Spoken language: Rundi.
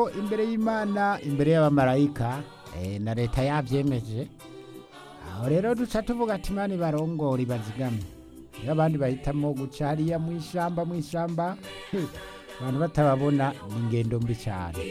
rero imbere y'Imana imbere y'abamarayika na leta yavyemeje aho rero duca tuvuga ati Imana ibarongore ibazigamye iyo abandi bahitamo guca hariya mw'ishamba abantu batababona ni ingendo mbi cane